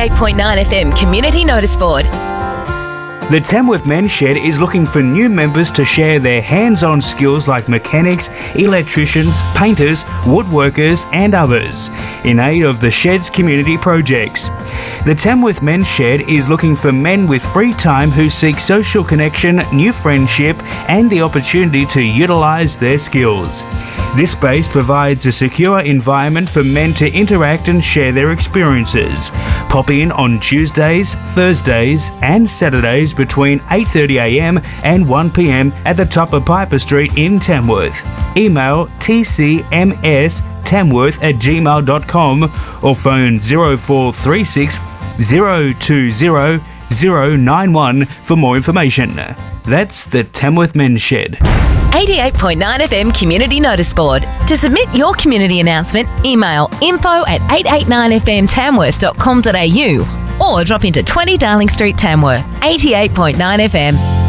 88.9 FM Community Notice Board. The Tamworth Men's Shed is looking for new members to share their hands-on skills like mechanics, electricians, painters, woodworkers and others in aid of the Shed's community projects. The Tamworth Men's Shed is looking for men with free time who seek social connection, new friendship and the opportunity to utilise their skills. This space provides a secure environment for men to interact and share their experiences. Pop in on Tuesdays, Thursdays and Saturdays between 8:30am and 1pm at the top of Piper Street in Tamworth. Email tcmstamworth@gmail.com or phone 0436 020 091 for more information. That's the Tamworth Men's Shed. 88.9 FM Community Notice Board. To submit your community announcement, email info@889fmtamworth.com.au or drop into 20 Darling Street, Tamworth. 88.9 FM.